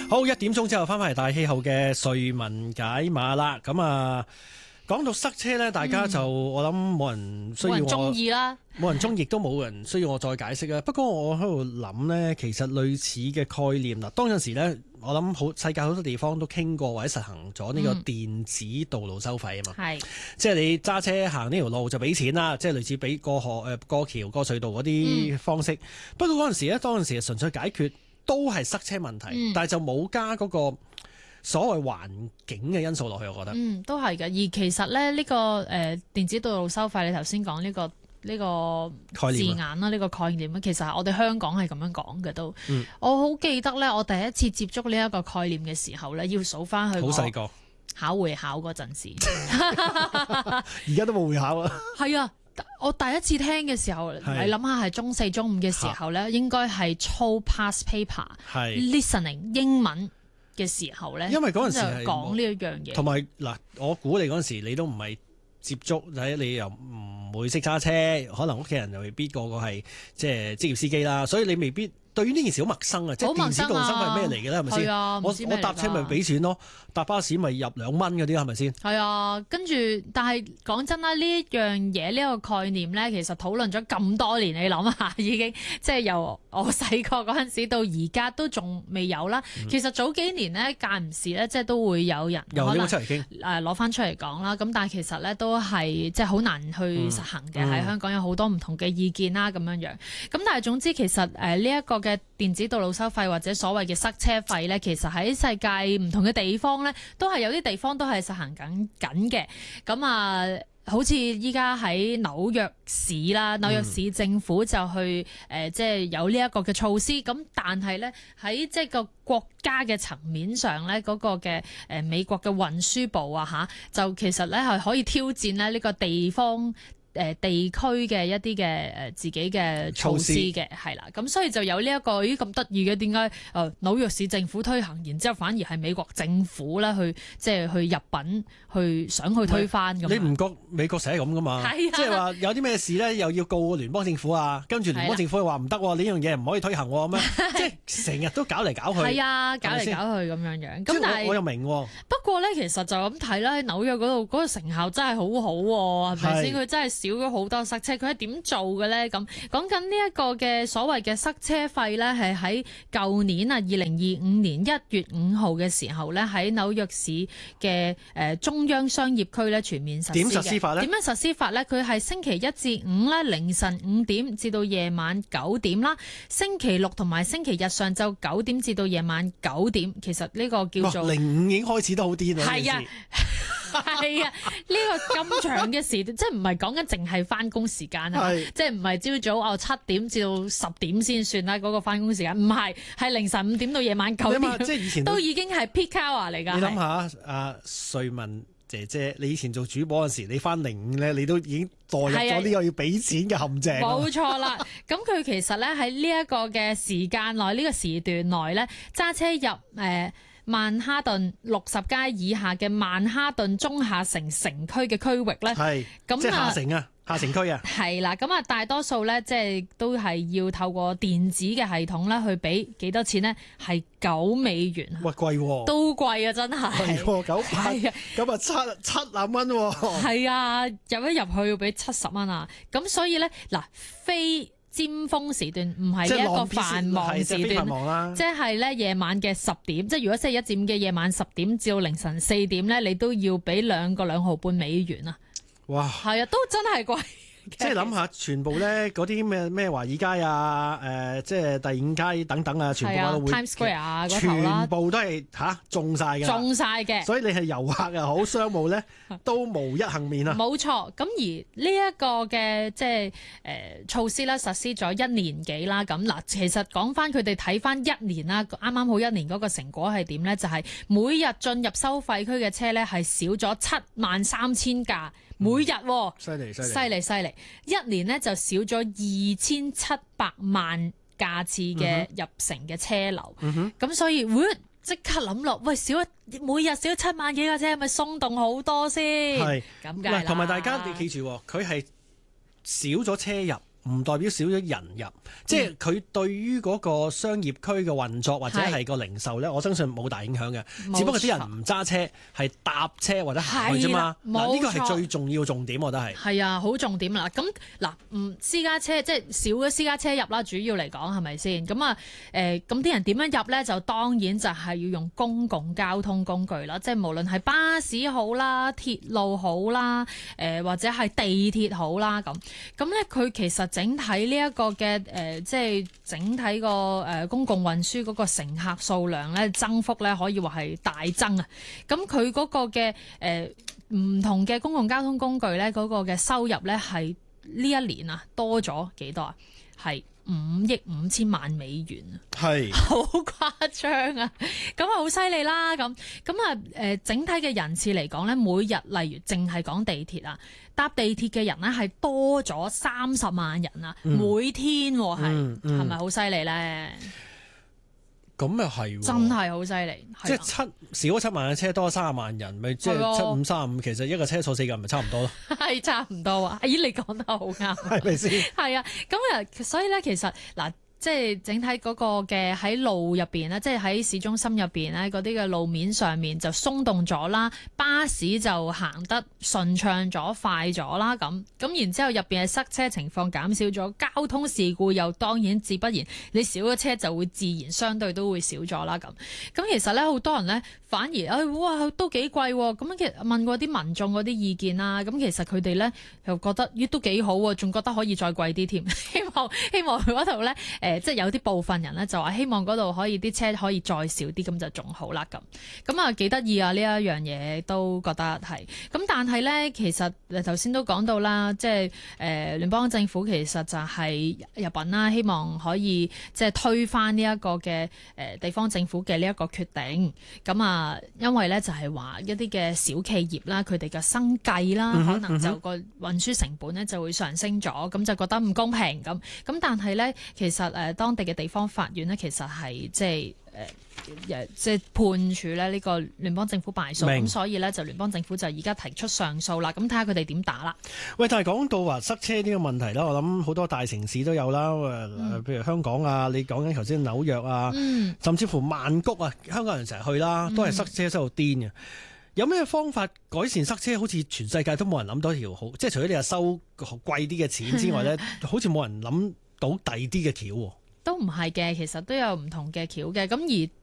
好，1點鐘之後翻返嚟大氣候嘅瑞文解碼啦。咁啊，講到塞車呢，大家就我諗冇人需要我中意啦， 冇人中意，亦都冇人需要我再解釋啊。不過我喺度諗呢，其實類似嘅概念嗱，當陣時呢，我諗世界好多地方都傾過或者實行咗呢個電子道路收費啊嘛。 係， 即係你揸車行呢條路就俾錢啦，即係類似俾過河過橋過隧道嗰啲方式。不過嗰陣時呢，當陣時純粹解決都係塞車問題，但係就冇加嗰個所謂環境嘅因素落去，我覺得。 都係嘅。而其實咧，呢個電子道路收費，你頭先講呢個字眼啦，呢個概念咧，其實我哋香港係咁樣講嘅都。我好記得咧，我第一次接觸呢一個概念嘅時候咧，要數翻去好細個考會考嗰陣時， 而家都冇會考啊。 係啊。我第一次聽嘅時候，你諗下係中4、中5嘅時候咧，應該係操 past paper listening 英文嘅時候咧， 因為嗰陣時係講呢一樣嘢。同埋嗱，我估你嗰陣時你都唔係接觸，你又唔會識揸車，可能屋企人又未必個個係即係職業司機啦，所以你未必對於呢件事好陌生啊！即係電子道路收費係咩嚟嘅咧？係咪先？我搭車咪俾錢咯，搭巴士咪入2蚊嗰啲係咪先？係啊，跟住但係講真啦，呢一樣嘢呢個概念咧，其實討論咗咁多年，你諗下已經即係由我細個嗰陣時到而家都仲未有啦。其實早幾年咧間唔時咧，即係都會有人可能出嚟傾攞翻出嚟講啦。咁但係其實咧都係即係好難去實行嘅。喺香港有好多唔同嘅意見啦，咁樣樣。咁但係總之其實呢一個嘅電子道路收費或者所謂嘅塞車費咧，其實喺世界唔同嘅地方咧，都係有啲地方都係實行緊嘅。咁啊，好似依家喺紐約市啦，紐約市政府就去即係有呢一個嘅措施。咁但係咧喺即係個國家嘅層面上咧，嗰個嘅美國嘅運輸部啊就其實咧係可以挑戰咧呢個地方地區嘅一啲嘅自己嘅措施嘅，係啦，咁所以就有呢一個咁得意嘅，點解紐約市政府推行，然之後反而係美國政府咧去即係去入稟去想去推翻咁。你唔覺美國成日咁噶嘛？係啊，即係話有啲咩事咧，又要告聯邦政府啊，跟住聯邦政府又話唔得，呢樣嘢唔可以推行咁樣，即係成日都搞嚟搞去。係啊，搞嚟搞去咁樣樣。咁但係我又明。 不過咧，其實就咁睇啦，喺紐約嗰度嗰個成效真係好好喎，係咪先？佢真係少咗好多塞車。佢係點做嘅咧？咁講緊呢一個嘅所謂嘅塞車費咧，係喺舊年2025年1月5號嘅時候咧，喺紐約市嘅中央商業區咧全面實施嘅。點實施法咧？點樣實施法咧？佢係星期1至5咧凌晨5點至到夜晚9點啦，星期6同埋星期日上晝9點至到夜晚9點。其實呢個叫做 05已經開始都好癲啦。係啊。 係啊，呢個咁長嘅時段，即係唔係講緊淨係翻工時間啊，即係唔係朝早7點至到10點先算啦，嗰個翻工時間唔係，係凌晨5點到夜晚9點，即係以前都已經係 peak hour 嚟㗎。 你諗下，阿瑞文姐姐，你以前做主播嗰時，你翻05咧，你都已經墮入咗呢個要俾錢嘅陷阱。冇錯啦，咁佢其實咧喺呢一個嘅時間內，呢個時段內咧揸車入曼哈頓60街以下嘅曼哈頓中下城城區嘅區域咧，咁即係下城啊，下城區啊， 係啦，咁啊大多數咧即係都係要透過電子嘅系統咧去俾幾多錢呢？係9美元。 喂，貴喎， 都貴啊，真係。 係喎，9塊，咁啊70蚊喎。係啊，入一入去要俾70蚊啊，咁所以咧嗱，非尖峰時段唔係一個繁忙時段，即係咧夜晚嘅10點，即係如果星期1至5嘅夜晚10點至到凌晨4點咧，你都要俾2.5毫美元啊！哇，係啊，都真係貴。 即係諗下，全部咧嗰啲咩華爾街啊，即係第5街等等啊，全部都會 Times Square 啊嗰頭啦， 全部都係中晒嘅， 中晒嘅。所以你係遊客又好，商務咧都無一幸免啊！ 冇錯，咁而呢一個嘅即係措施咧實施咗1年幾啦。咁嗱，其實講翻佢哋睇翻1年啦，啱啱好1年嗰個成果係點咧？就係每日進入收費區嘅車咧係少咗73000架。每日犀利，1年呢就少咗2700萬架次嘅入城嘅車流，咁所以即刻諗落，喂，每日少7萬幾架車，係咪鬆動好多先？係咁㗎啦。同埋大家你記住，佢係少咗車入， 唔代表少咗人入，即係佢對於嗰個商業區嘅運作或者係個零售咧，我相信冇大影響嘅。只不過啲人唔揸車，係搭車或者行去啫嘛。嗱，呢個係最重要重點，我覺得係。 係啊，好重點啦。咁嗱，私家車即係少咗私家車入啦，主要嚟講係咪先？咁啊咁啲人點樣入咧？就當然就係要用公共交通工具啦，即係無論係巴士好啦、鐵路好啦、或者係地鐵好啦咁咧，佢其實整體呢一個嘅即係整體個公共運輸嗰個乘客數量咧增幅咧，可以話係大增啊！咁佢嗰個嘅唔同嘅公共交通工具咧，嗰個嘅收入咧係呢一年啊多咗幾多啊？係5億5千萬美元啊！係好誇張啊！咁啊好犀利啦！咁啊整體嘅人次嚟講咧，每日例如淨係講地鐵啊，搭地鐵嘅人咧係多咗30萬人啊！每天係咪好犀利咧？ 咁又係， 真係好犀利， 即係少咗7萬嘅車，多30萬人，咪即係7、5、35，其實一個車坐4個人，咪差唔多咯。係差唔多啊！咦，你講得好啱， 係咪先？係啊，咁所以咧，其實嗱。即係整體嗰個嘅喺路入邊咧，即係喺市中心入邊咧，嗰啲嘅路面上面就鬆動咗啦，巴士就行得順暢咗、快咗啦，咁然之後入邊嘅塞車情況減少咗，交通事故又當然自不然，你少咗車就會自然相對都會少咗啦，咁其實咧好多人咧反而哇都幾貴喎，咁其實問過啲民眾嗰啲意見啦，咁其實佢哋咧又覺得都幾好喎，仲覺得可以再貴啲添，希望佢嗰度咧即係有啲部分人咧就話希望嗰度可以啲車可以再少啲，咁就仲好啦咁啊幾得意啊！呢一樣嘢都覺得係咁，但係咧其實頭先都講到啦，即係聯邦政府其實就係入稟啦，希望可以即係推翻呢一個嘅地方政府嘅呢一個決定。咁啊，因為咧就係話一啲嘅小企業啦，佢哋嘅生計啦，可能就個運輸成本咧就會上升咗，咁就覺得唔公平咁。但係咧其實當地嘅地方法院呢，其實係即係判處咧呢個聯邦政府敗訴，咁所以呢，就聯邦政府就而家提出上訴啦。咁睇下佢哋點打啦。喂， 但係講到話塞車呢個問題啦，我諗好多大城市都有啦，譬如香港啊，你講緊頭先紐約啊，甚至乎曼谷啊，香港人成日去啦，都係塞車塞到癲嘅。有咩方法改善塞車？好似全世界都冇人諗到一條好，即係除咗你係收貴啲嘅錢之外呢，好似冇人諗到第二啲嘅橋喎。 都唔係嘅，其實都有唔同嘅橋嘅。咁而